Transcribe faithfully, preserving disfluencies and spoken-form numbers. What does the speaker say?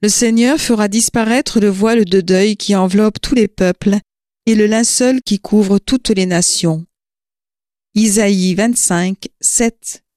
Le Seigneur fera disparaître le voile de deuil qui enveloppe tous les peuples et le linceul qui couvre toutes les nations. Isaïe vingt-cinq, sept